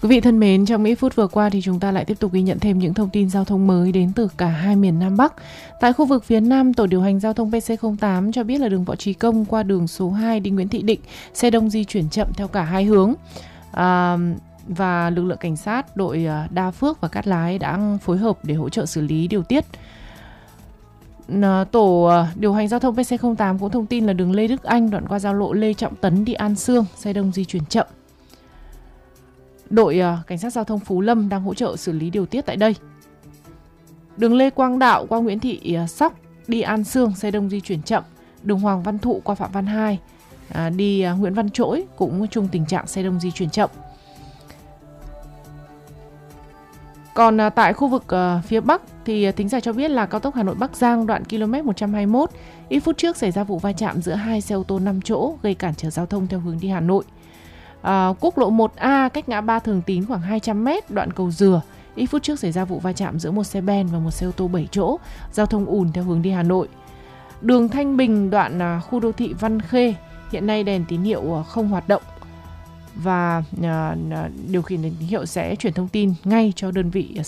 Quý vị thân mến, trong ít phút vừa qua thì chúng ta lại tiếp tục ghi nhận thêm những thông tin giao thông mới đến từ cả hai miền Nam Bắc. Tại khu vực phía Nam, Tổ điều hành giao thông PC08 cho biết là đường Võ Trí Công qua đường số 2 đi Nguyễn Thị Định, xe đông di chuyển chậm theo cả hai hướng. Và lực lượng cảnh sát, đội Đa Phước và Cát Lái đã phối hợp để hỗ trợ xử lý điều tiết. Tổ điều hành giao thông PC08 cũng thông tin là đường Lê Đức Anh đoạn qua giao lộ Lê Trọng Tấn đi An Sương, xe đông di chuyển chậm. Đội cảnh sát giao thông Phú Lâm đang hỗ trợ xử lý điều tiết tại đây. Đường Lê Quang Đạo qua Nguyễn Thị Sóc đi An Sương, xe đông di chuyển chậm. Đường Hoàng Văn Thụ qua Phạm Văn Hai đi Nguyễn Văn Trỗi cũng chung tình trạng xe đông di chuyển chậm. Còn tại khu vực phía Bắc thì thính giả cho biết là cao tốc Hà Nội Bắc Giang đoạn km 121, ít phút trước xảy ra vụ va chạm giữa hai xe ô tô 5 chỗ gây cản trở giao thông theo hướng đi Hà Nội. Quốc lộ 1A cách ngã ba Thường Tín khoảng 200m đoạn cầu Dừa, ít phút trước xảy ra vụ va chạm giữa một xe ben và một xe ô tô 7 chỗ, giao thông ùn theo hướng đi Hà Nội. Đường Thanh Bình đoạn khu đô thị Văn Khê, hiện nay đèn tín hiệu không hoạt động và điều khiển đèn tín hiệu sẽ chuyển thông tin ngay cho đơn vị